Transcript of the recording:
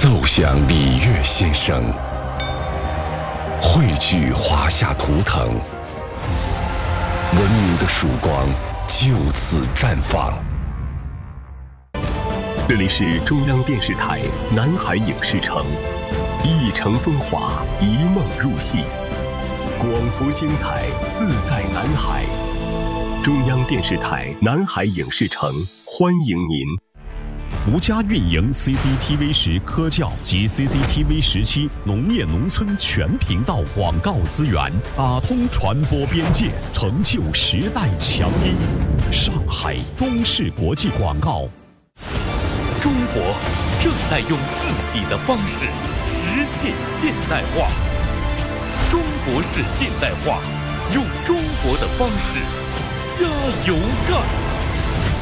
奏响礼乐先生，汇聚华夏图腾，文明的曙光就此绽放。 这里是中央电视台南海影视城，一城风华，一梦入戏，广福精彩，自在南海。中央电视台南海影视城欢迎您。 独家运营 CCTV10科教及 CCTV17农业农村全频道广告资源，打通传播边界，成就时代强音。上海中视国际广告。 中国正在用自己的方式实现现代化，中国式现代化，用中国的方式加油干！